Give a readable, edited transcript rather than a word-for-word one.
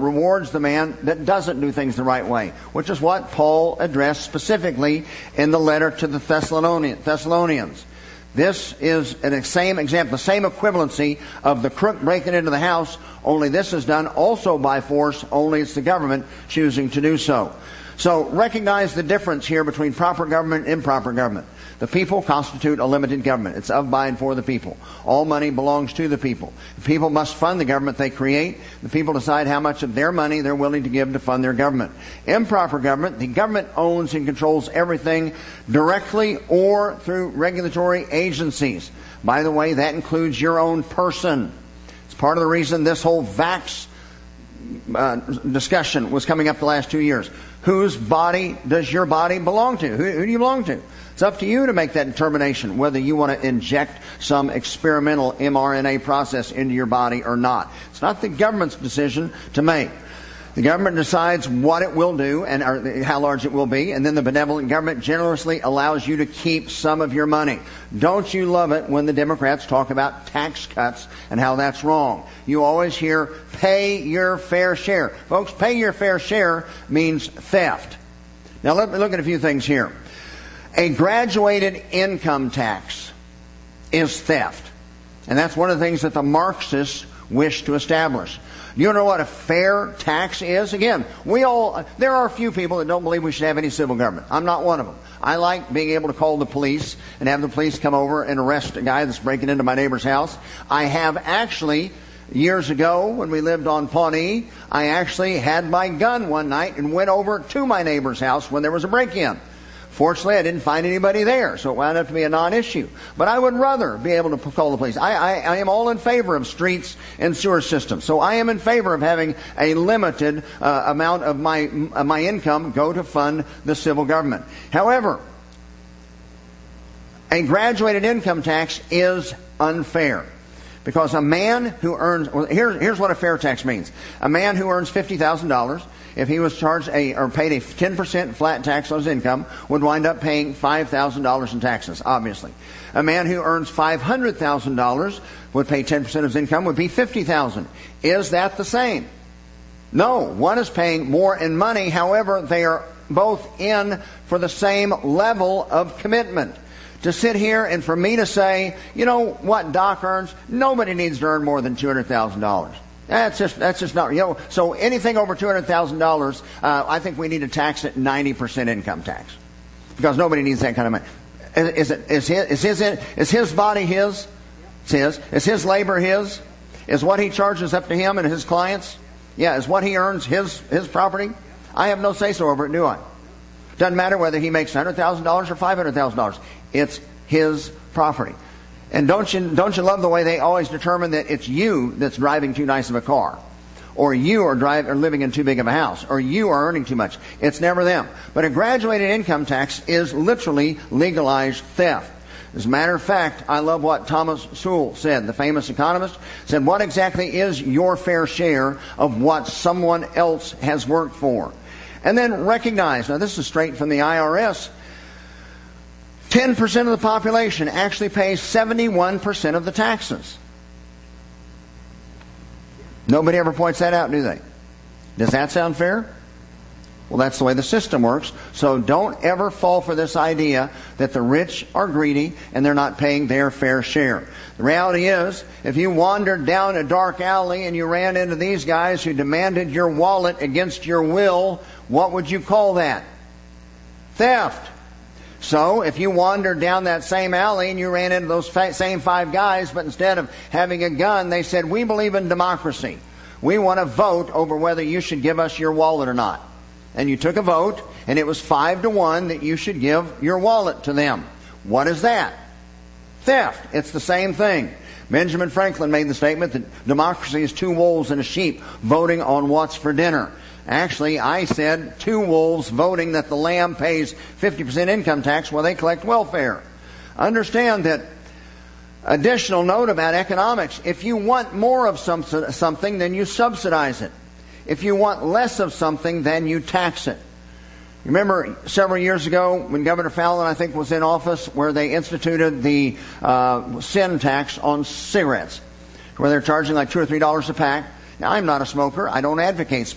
rewards the man that doesn't do things the right way, which is what Paul addressed specifically in the letter to the Thessalonians. This is the same example, the same equivalency of the crook breaking into the house, only this is done also by force, only it's the government choosing to do so. So recognize the difference here between proper government and improper government. The people constitute a limited government. It's of, by, and for the people. All money belongs to the people. The people must fund the government they create. The people decide how much of their money they're willing to give to fund their government. Improper government, the government owns and controls everything directly or through regulatory agencies. By the way, that includes your own person. It's part of the reason this whole vax discussion was coming up the last 2 years. Whose body does your body belong to? Who do you belong to? It's up to you to make that determination whether you want to inject some experimental mRNA process into your body or not. It's not the government's decision to make. The government decides what it will do and how large it will be, and then the benevolent government generously allows you to keep some of your money. Don't you love it when the Democrats talk about tax cuts and how that's wrong? You always hear, pay your fair share. Folks, pay your fair share means theft. Now let me look at a few things here. A graduated income tax is theft. And that's one of the things that the Marxists wish to establish. You know what a fair tax is? Again, there are a few people that don't believe we should have any civil government. I'm not one of them. I like being able to call the police and have the police come over and arrest a guy that's breaking into my neighbor's house. I have actually, years ago when we lived on Pawnee, I actually had my gun one night and went over to my neighbor's house when there was a break-in. Fortunately, I didn't find anybody there, so it wound up to be a non-issue. But I would rather be able to call the police. I am all in favor of streets and sewer systems. So I am in favor of having a limited amount of my income go to fund the civil government. However, a graduated income tax is unfair. Because a man who earns, here's what a fair tax means. A man who earns $50,000, if he was charged or paid a 10% flat tax on his income, would wind up paying $5,000 in taxes, obviously. A man who earns $500,000 would pay 10% of his income, would be $50,000. Is that the same? No. One is paying more in money. However, they are both in for the same level of commitment. To sit here and for me to say, you know what Doc earns? Nobody needs to earn more than $200,000. That's just not, so anything over $200,000, I think we need to tax it 90% income tax. Because nobody needs that kind of money. Is his body his? It's his. Is his labor his? Is what he charges up to him and his clients? Yeah, is what he earns his property? I have no say-so over it, do I? Doesn't matter whether he makes $100,000 or $500,000. It's his property. And don't you love the way they always determine that it's you that's driving too nice of a car, or you are living in too big of a house, or you are earning too much. It's never them. But a graduated income tax is literally legalized theft. As a matter of fact, I love what Thomas Sowell said, the famous economist, said, what exactly is your fair share of what someone else has worked for? And then recognize, now this is straight from the IRS, 10% of the population actually pays 71% of the taxes. Nobody ever points that out, do they? Does that sound fair? Well, that's the way the system works. So don't ever fall for this idea that the rich are greedy and they're not paying their fair share. The reality is, if you wandered down a dark alley and you ran into these guys who demanded your wallet against your will, what would you call that? Theft. So, if you wandered down that same alley and you ran into those same five guys, but instead of having a gun, they said, we believe in democracy. We want to vote over whether you should give us your wallet or not. And you took a vote, and it was 5-1 that you should give your wallet to them. What is that? Theft. It's the same thing. Benjamin Franklin made the statement that democracy is two wolves and a sheep voting on what's for dinner. Actually, I said 2 wolves voting that the lamb pays 50% income tax while they collect welfare. Understand that additional note about economics. If you want more of something, then you subsidize it. If you want less of something, then you tax it. Remember several years ago when Governor Fallin, I think, was in office, where they instituted the sin tax on cigarettes, where they're charging like $2 or $3 a pack. Now, I'm not a smoker. I don't advocate